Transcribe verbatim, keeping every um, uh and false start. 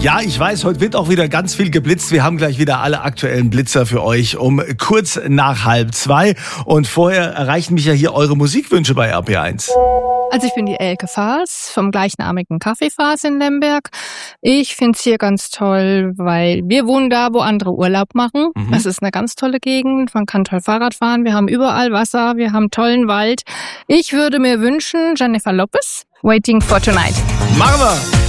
Ja, ich weiß, heute wird auch wieder ganz viel geblitzt. Wir haben gleich wieder alle aktuellen Blitzer für euch um kurz nach halb zwei. Und vorher erreichen mich ja hier eure Musikwünsche bei R P eins. Also ich bin die Elke Faas vom gleichnamigen Café Faas in Lemberg. Ich find's hier ganz toll, weil wir wohnen da, wo andere Urlaub machen. Mhm. Das ist eine ganz tolle Gegend. Man kann toll Fahrrad fahren. Wir haben überall Wasser. Wir haben tollen Wald. Ich würde mir wünschen, Jennifer Lopez, Waiting for Tonight. Machen wir!